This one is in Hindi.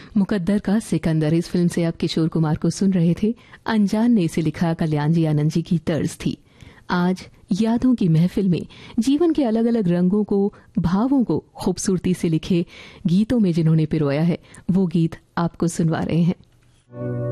मुकद्दर का सिकंदर, इस फिल्म से आप किशोर कुमार को सुन रहे थे। अनजान ने इसे लिखा कल्याण जी आनंद जी की तर्ज थी। आज यादों की महफिल में जीवन के अलग अलग रंगों को, भावों को खूबसूरती से लिखे गीतों में जिन्होंने पिरोया है, वो गीत आपको सुनवा रहे हैं।